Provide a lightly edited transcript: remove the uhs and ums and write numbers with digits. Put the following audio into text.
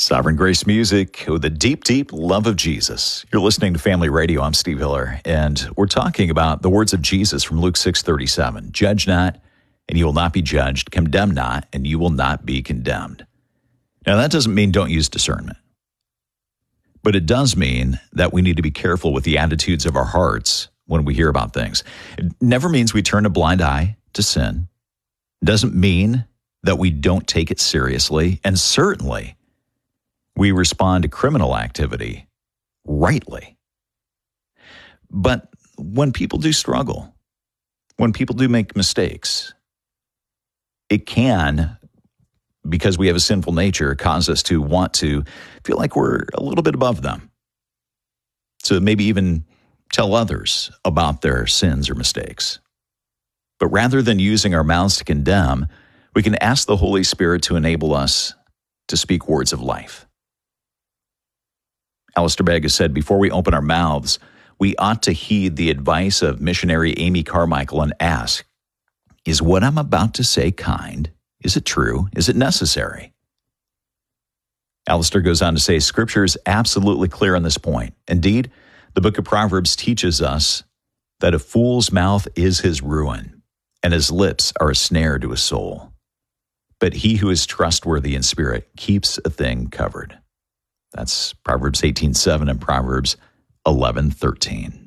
Sovereign Grace Music with the deep, deep love of Jesus. You're listening to Family Radio. I'm Steve Hiller, and we're talking about the words of Jesus from Luke 6:37. Judge not, and you will not be judged. Condemn not, and you will not be condemned. Now, that doesn't mean don't use discernment. But it does mean that we need to be careful with the attitudes of our hearts when we hear about things. It never means we turn a blind eye to sin. It doesn't mean that we don't take it seriously, and certainly we respond to criminal activity rightly. But when people do struggle, when people do make mistakes, it can, because we have a sinful nature, cause us to want to feel like we're a little bit above them. So maybe even tell others about their sins or mistakes. But rather than using our mouths to condemn, we can ask the Holy Spirit to enable us to speak words of life. Alistair Begg has said, before we open our mouths, we ought to heed the advice of missionary Amy Carmichael and ask, is what I'm about to say kind? Is it true? Is it necessary? Alistair goes on to say, Scripture is absolutely clear on this point. Indeed, the book of Proverbs teaches us that a fool's mouth is his ruin, and his lips are a snare to his soul. But he who is trustworthy in spirit keeps a thing covered. That's Proverbs 18:7 and Proverbs 11:13.